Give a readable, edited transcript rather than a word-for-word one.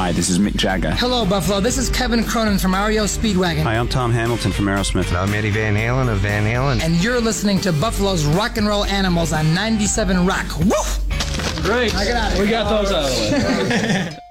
Hi, this is Mick Jagger. Hello, Buffalo. This is Kevin Cronin from REO Speedwagon. Hi, I'm Tom Hamilton from Aerosmith. I'm Eddie Van Halen of Van Halen. And you're listening to Buffalo's Rock and Roll Animals on 97 Rock. Woo! Great. Knock it out of here. We got those out of the way.